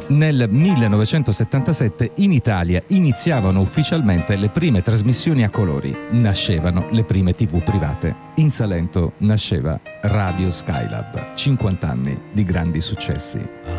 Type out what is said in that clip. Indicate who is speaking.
Speaker 1: Nel 1977 in Italia iniziavano ufficialmente le prime trasmissioni a colori, nascevano le prime TV private. In Salento nasceva Radio Skylab, 50 anni di grandi successi.